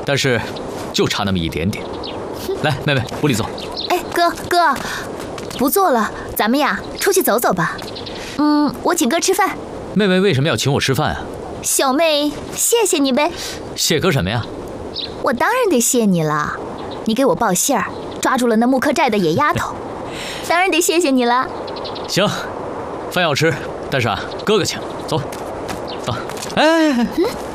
但是就差那么一点点。来，妹妹，屋里坐。 哎，哥，不坐了，咱们呀出去走走吧。我请哥吃饭。 妹妹为什么要请我吃饭啊？ 小妹，谢谢你呗。 谢哥什么呀？ 我当然得谢你了，你给我报信儿，抓住了那木刻寨的野丫头，当然得谢谢你了。 行，饭要吃，但是哥哥请，走。哎，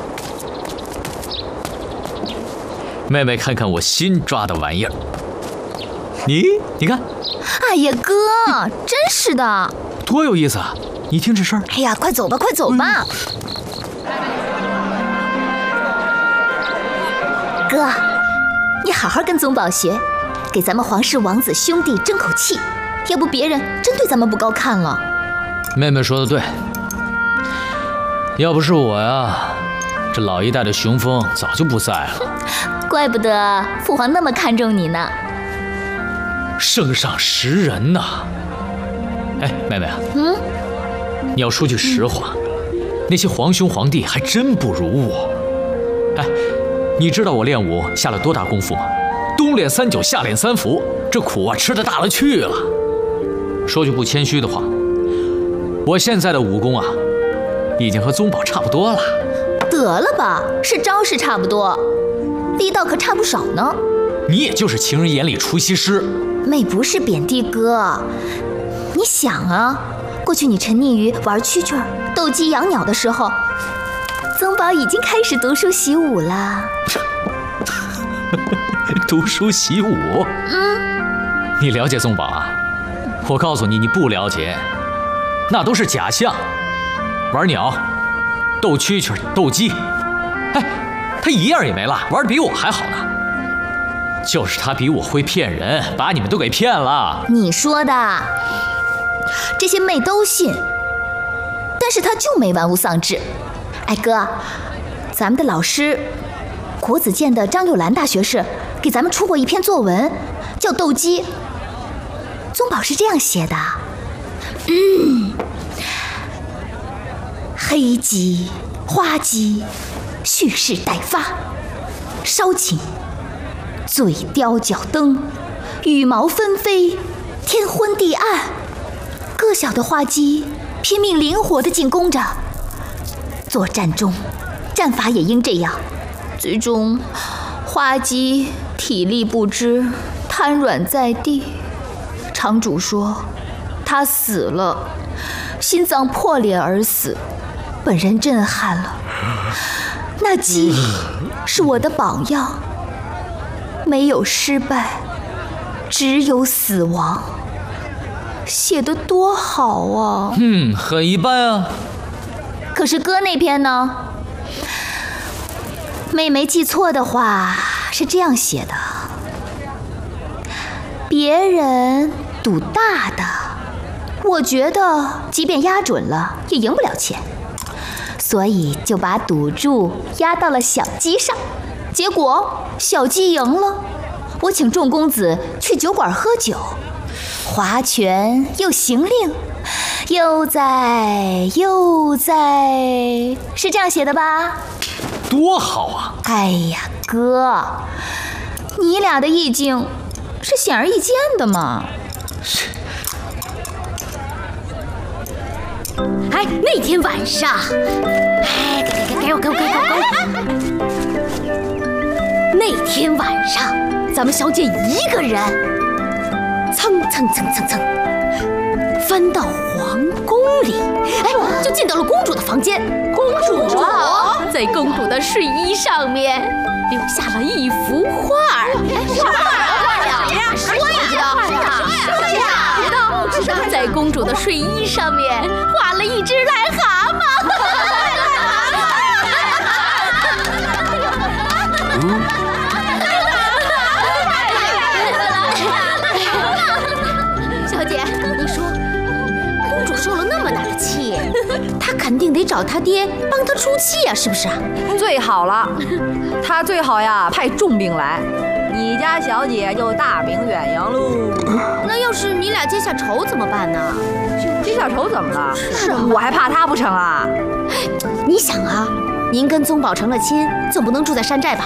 妹妹看看我新抓的玩意儿，你看。 哎呀，哥，真是的， 多有意思啊！你听这声儿。 哎呀，快走吧。哥，你好好跟宗保学，给咱们皇室王子兄弟争口气，要不别人真对咱们不高看了。 妹妹说的对，要不是我呀，这老一代的雄风早就不在了。 怪不得父皇那么看重你呢。 圣上识人呐！哎，妹妹啊，你要说句实话，那些皇兄皇帝还真不如我。哎，你知道我练武下了多大功夫吗？冬练3九，夏练3伏，这苦啊吃得大了去了。说句不谦虚的话，我现在的武功啊，已经和宗保差不多了。 得了吧，是招式差不多，力道可差不少呢。 你也就是情人眼里出西施。 妹不是贬低哥，你想啊，过去你沉溺于玩蛐蛐、斗鸡、养鸟的时候，宗保已经开始读书习武了。 读书习武？你了解宗保啊？我告诉你，你不了解，那都是假象。玩鸟、斗蛐蛐、斗鸡，哎，他一样也没落，玩得比我还好呢。就是他比我会骗人，把你们都给骗了。 你说的，这些妹都信，但是他就没玩物丧志。哎哥，咱们的老师国子监的张幼兰大学士给咱们出过一篇作文，叫《斗鸡》。宗保是这样写的：黑鸡、花鸡，蓄势待发，稍寝。嘴雕脚蹬，羽毛纷飞，天昏地暗。个小的花鸡拼命灵活地进攻着。作战中，战法也应这样。最终，花鸡体力不支，瘫软在地。场主说，他死了，心脏破裂而死。本人震撼了。那鸡是我的榜样。没有失败，只有死亡。写得多好啊！ 很一般啊。 可是哥那篇呢？妹没记错的话，是这样写的：别人赌大的，我觉得即便压准了，也赢不了钱，所以就把赌注压到了小鸡上。结果小鸡赢了，我请众公子去酒馆喝酒，划拳又行令，又在，是这样写的吧？ 多好啊！ 哎呀，哥，你俩的意境是显而易见的嘛。 哎，那天晚上，哎，给我。那天晚上，咱们小姐一个人，蹭，翻到皇宫里，哎，就进到了公主的房间。公主在公主的睡衣上面留下了一幅画儿。什么画呀？说呀！在公主的睡衣上面画了一只癞蛤蟆。小姐，你说，公主受了那么大的气，她肯定得找她爹帮她出气呀，是不是？ 最好了，她最好呀派重兵来，你家小姐就大名远扬喽。 那要是你俩结下仇怎么办呢？ 结下仇怎么了？ 是啊， 我还怕她不成啊？ 你想啊，您跟宗保成了亲，总不能住在山寨吧？